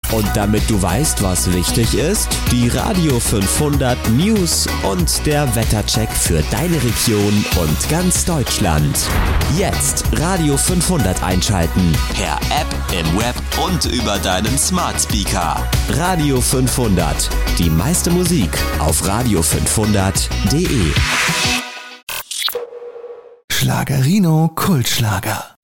Und damit du weißt, was wichtig ist, die Radio 500 News und der Wettercheck für deine Region und ganz Deutschland. Jetzt Radio 500 einschalten. Per App, im Web und über deinen Smart Speaker. Radio 500. Die meiste Musik auf radio500.de. Schlagerino Kultschlager.